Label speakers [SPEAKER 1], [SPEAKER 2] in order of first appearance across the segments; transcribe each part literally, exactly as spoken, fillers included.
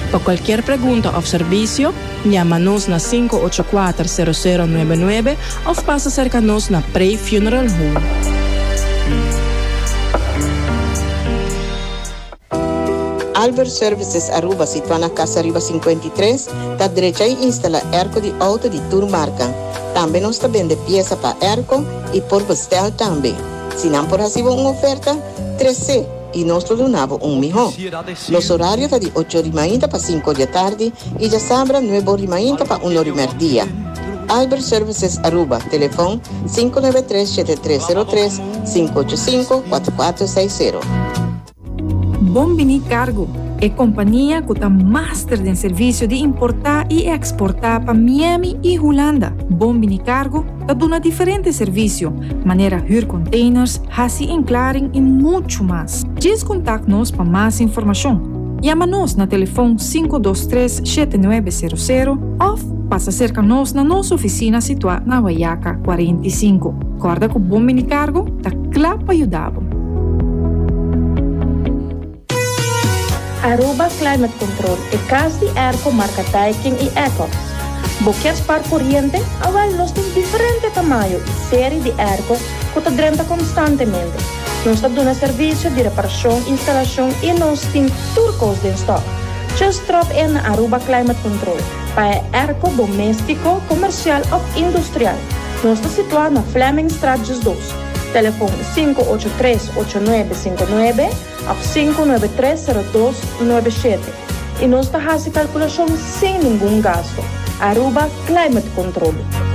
[SPEAKER 1] Para cualquier pregunta o servicio, llámanos na cinco ocho cuatro, cero cero nueve nueve o pasa cercanos na Prey Funeral Home.
[SPEAKER 2] Albert Services Aruba, situada na Casa Riba cinquenta e três, está direita e instala airco de auto de Turmarca. Também nós vende peça para airco e por bestel também. Se não por receber uma oferta, três C e nós donamos um milhão. Los horários de oito da manhã para cinco da tarde e já sabra nove da manhã para uma hora e meia dia. Albert Services Aruba, telefone cinco nove três, sete três zero três, cinco oito cinco, quatro quatro seis zero.
[SPEAKER 3] Bombini Cargo é companhia que está master em serviço de importar e exportar para Miami e Holanda. Bombini Cargo está dando diferentes serviços, maneira huur containers, hasi enclaring e muito mais. Diz contact-nos para mais informação. Chama-nos na telefone cinco dois três, sete nove zero zero ou passa cerca-nos na nossa oficina situada na Guayaca quarenta e cinco. Acorda que o Bombini Cargo está claro para ajudar.
[SPEAKER 4] Aruba Climate Control é casa de airco marca Daikin e Ecox. Boquetes par corriente, agora nós temos diferente tamanho e série de airco que está drenta constantemente. Nós estamos dando serviço de reparação, instalação e nós temos turcos em stock. Just drop in na Aruba Climate Control para airco doméstico, comercial ou industrial. Nós estamos situados na Fleming Straat dois. Telefone cinco oito três, oito nove cinco nove ou cinco nove três zero dois nove sete. E nós fazemos calculação sem nenhum gasto. Aruba Climate Control.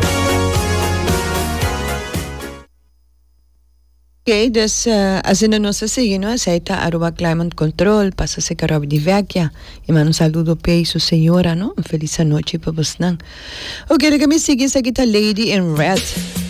[SPEAKER 5] Ok, dus uh, assim nós seguimos, aceita Aruba Climate Control, passa a ser caro de vecchia. E mando um saludo para a senhora, não? Feliz noite para você. Ok, que me siga, essa aqui tá Lady in Red.